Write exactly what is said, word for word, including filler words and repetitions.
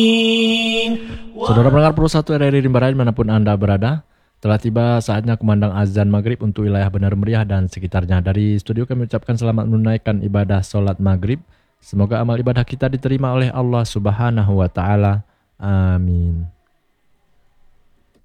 Saudara pendengar Pro satu R R I Rimba Raya dimanapun Anda berada, telah tiba saatnya kumandang azan maghrib untuk wilayah Benar Meriah dan sekitarnya. Dari studio kami ucapkan selamat menunaikan ibadah sholat maghrib. Semoga amal ibadah kita diterima oleh Allah Subhanahu wa Ta'ala. Amin.